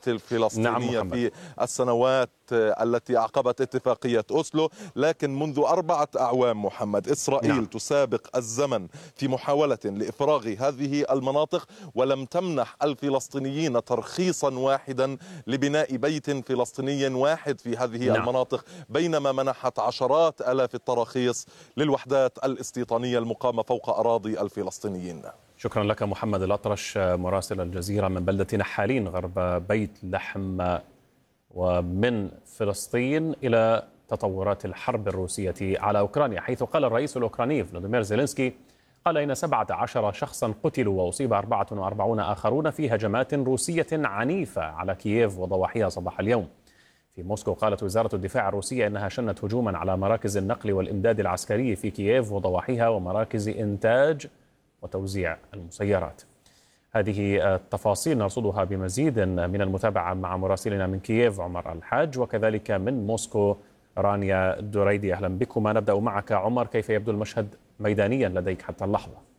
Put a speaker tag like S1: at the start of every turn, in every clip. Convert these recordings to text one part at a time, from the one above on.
S1: الفلسطينية في السنوات التي أعقبت اتفاقية أوسلو، لكن منذ 4 أعوام محمد إسرائيل تسابق الزمن في محاولة لإفراغ هذه المناطق، ولم تمنح الفلسطينيين ترخيصا واحدا لبناء بيت فلسطيني واحد في هذه المناطق، بينما منحت عشرات آلاف التراخيص للوحدات الاستيطانية المقامة فوق أراضي الفلسطينيين.
S2: شكرا لك محمد الأطرش مراسل الجزيرة من بلدة نحالين غرب بيت لحم. ومن فلسطين إلى تطورات الحرب الروسية على أوكرانيا، حيث قال الرئيس الأوكراني فلاديمير زيلينسكي قال إن 17 شخصا قتلوا وأصيب 44 آخرون في هجمات روسية عنيفة على كييف وضواحيها صباح اليوم. في موسكو قالت وزارة الدفاع الروسية إنها شنت هجوما على مراكز النقل والإمداد العسكري في كييف وضواحيها ومراكز إنتاج وتوزيع المسيرات. هذه التفاصيل نرصدها بمزيد من المتابعة مع مراسلنا من كييف عمر الحاج، وكذلك من موسكو رانيا دريدي. أهلا بكما. نبدأ معك عمر، كيف يبدو المشهد ميدانيا لديك حتى اللحظة؟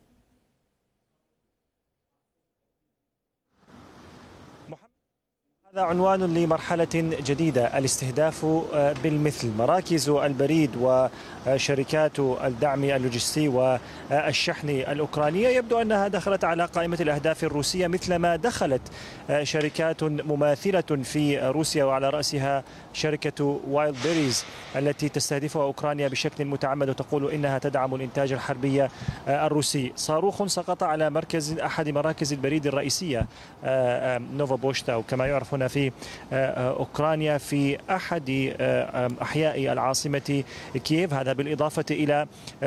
S3: هذا عنوان لمرحلة جديدة، الاستهداف بالمثل. مراكز البريد وشركات الدعم اللوجستي والشحن الأوكرانية يبدو أنها دخلت على قائمة الأهداف الروسية، مثلما دخلت شركات مماثلة في روسيا وعلى رأسها شركة وايلد بيريز التي تستهدفها أوكرانيا بشكل متعمد وتقول إنها تدعم الإنتاج الحربي الروسي. صاروخ سقط على أحد مراكز البريد الرئيسية نوفا بوشتا، وكما يعرف هنا في أوكرانيا في أحد أحياء العاصمة كييف. هذا بالإضافة إلى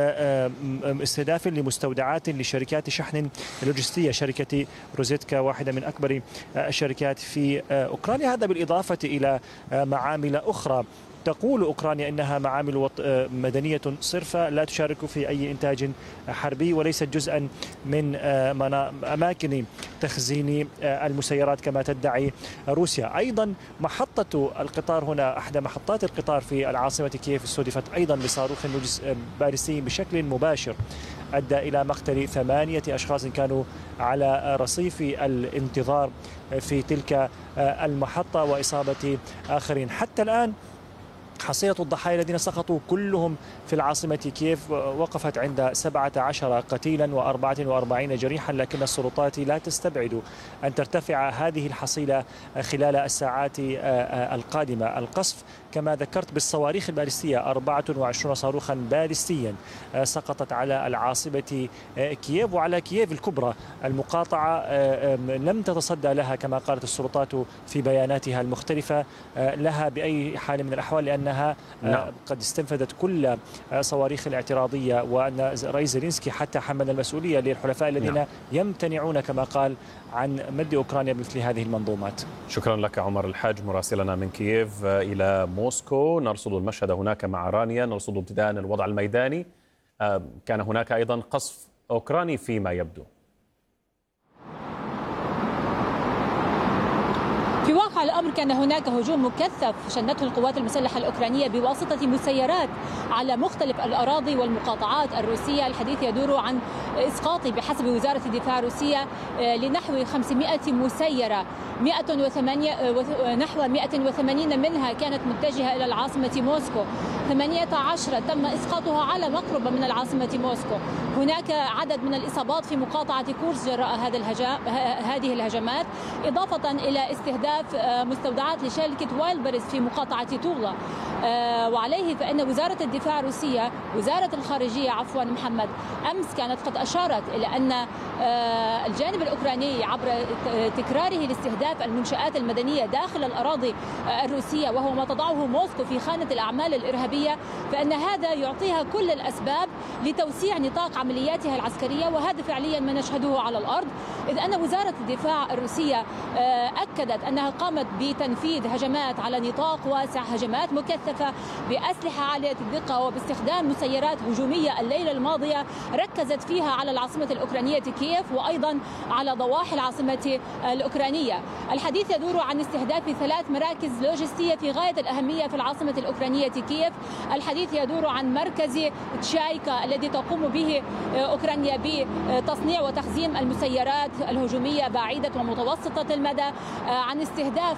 S3: استهداف لمستودعات لشركات شحن لوجستية، شركة روزيتكا واحدة من أكبر الشركات في أوكرانيا. هذا بالإضافة إلى معامل أخرى تقول أوكرانيا إنها معامل مدنية صرفة لا تشارك في أي إنتاج حربي وليست جزءا من أماكن تخزين المسيرات كما تدعي روسيا. أيضا محطة القطار هنا، أحد محطات القطار في العاصمة كييف، استهدفت أيضا بصاروخ باليستي بشكل مباشر أدى إلى مقتل 8 أشخاص كانوا على رصيف الانتظار في تلك المحطة وإصابة آخرين. حتى الآن حصيلة الضحايا الذين سقطوا كلهم في العاصمة كييف وقفت عند 17 قتيلا و44 جريحا، لكن السلطات لا تستبعد أن ترتفع هذه الحصيلة خلال الساعات القادمة. القصف كما ذكرت بالصواريخ البالستية، 24 صاروخا بالستيا سقطت على العاصمة كييف وعلى كييف الكبرى. المقاطعة لم تتصدى لها كما قالت السلطات في بياناتها المختلفة لها بأي حال من الأحوال، لأنها قد استنفذت كل صواريخ الاعتراضية، وأن رئيس زيلينسكي حتى حمل المسؤولية للحلفاء الذين يمتنعون كما قال عن مد أوكرانيا بمثل هذه المنظومات.
S2: شكرا لك عمر الحاج مراسلنا من كييف. إلى موسكو نرصد المشهد هناك مع رانيا، نرصد ابتداء الوضع الميداني. كان هناك أيضا قصف أوكراني فيما يبدو.
S4: في واقع الأمر كان هناك هجوم مكثف شنته القوات المسلحة الأوكرانية بواسطة مسيرات على مختلف الأراضي والمقاطعات الروسية. الحديث يدور عن إسقاط بحسب وزارة الدفاع الروسية لنحو 500 مسيرة، نحو 180 منها كانت متجهة إلى العاصمة موسكو، 18 تم إسقاطها على مقربة من العاصمة موسكو. هناك عدد من الإصابات في مقاطعة كورس جراء هذه الهجمات، إضافة إلى استهداف مستودعات لشركة وايلد بيريز في مقاطعة تولا. وعليه فإن وزارة الدفاع الروسية، وزارة الخارجية عفوا محمد، أمس كانت قد أشارت إلى أن الجانب الأوكراني عبر تكراره لاستهداف المنشآت المدنية داخل الأراضي الروسية، وهو ما تضعه موسكو في خانة الأعمال الإرهابية، فإن هذا يعطيها كل الأسباب لتوسيع نطاق عملياتها العسكرية، وهذا فعليا ما نشهده على الأرض، إذ أن وزارة الدفاع الروسية أكدت أنها قامت بتنفيذ هجمات على نطاق واسع، هجمات مكثفة بأسلحة عالية الدقة وباستخدام مسيرات هجومية. الليلة الماضية ركزت فيها على العاصمة الأوكرانية كييف وأيضا على ضواحي العاصمة الأوكرانية. الحديث يدور عن استهداف 3 مراكز لوجستية في غاية الأهمية في العاصمة الأوكرانية كييف. الحديث يدور عن مركز تشايكا الذي تقوم به أوكرانيا بتصنيع وتخزين المسيرات الهجومية بعيدة ومتوسطة المدى، عن استهداف